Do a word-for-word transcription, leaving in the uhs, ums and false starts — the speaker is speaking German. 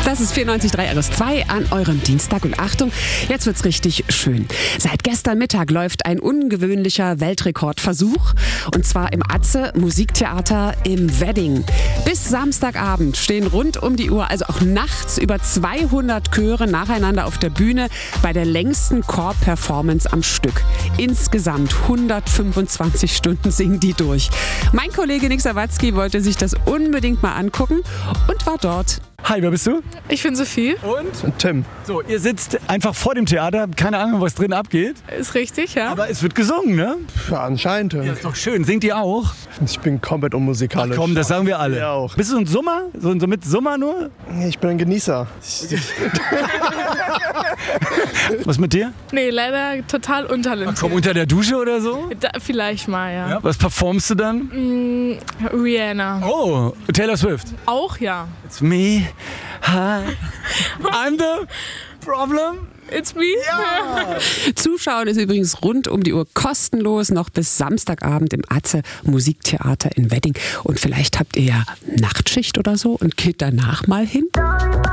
Das ist vierundneunzig Komma drei R S zwei an eurem Dienstag. Und Achtung, jetzt wird's richtig schön. Seit gestern Mittag läuft ein ungewöhnlicher Weltrekordversuch. Und zwar im Atze Musiktheater im Wedding. Bis Samstagabend stehen rund um die Uhr, also auch nachts, über zweihundert Chöre nacheinander auf der Bühne bei der längsten Chor-Performance am Stück. Insgesamt hundertfünfundzwanzig Stunden singen die durch. Mein Kollege Nick Sawatzki wollte sich das unbedingt mal angucken und war dort. Hi, wer bist du? Ich bin Sophie. Und? Tim. So, ihr sitzt einfach vor dem Theater, keine Ahnung, was drin abgeht. Ist richtig, ja. Aber es wird gesungen, ne? Ja, anscheinend. Ja, ist doch schön. Singt ihr auch? Ich bin komplett unmusikalisch. Ach komm, das sagen wir alle. Ja, auch. Bist du ein Summer? So, so mit Summer nur? Ich bin ein Genießer. Was mit dir? Nee, leider total untalentiert. Komm, unter der Dusche oder so? Da, vielleicht mal, ja. Ja. Was performst du dann? Mm, Rihanna. Oh, Taylor Swift. Auch, ja. It's me. Hi. I'm the problem. It's me. Ja. Zuschauen ist übrigens rund um die Uhr kostenlos, noch bis Samstagabend im Atze Musiktheater in Wedding. Und vielleicht habt ihr ja Nachtschicht oder so und geht danach mal hin.